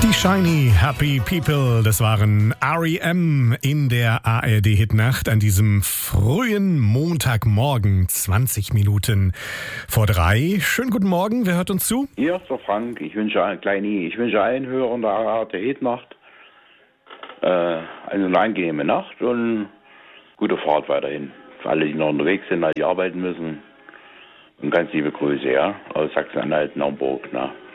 Die Shiny Happy People, das waren R.E.M. in der ARD-Hitnacht an diesem frühen Montagmorgen, 20 Minuten vor 3. Schönen guten Morgen, wer hört uns zu? Hier ist der Frank, ich wünsche allen Hörern der ARD-Hitnacht eine angenehme Nacht und gute Fahrt weiterhin. Für alle, die noch unterwegs sind, die arbeiten müssen. Und ganz liebe Grüße, ja, aus Sachsen-Anhalt, Naumburg, na.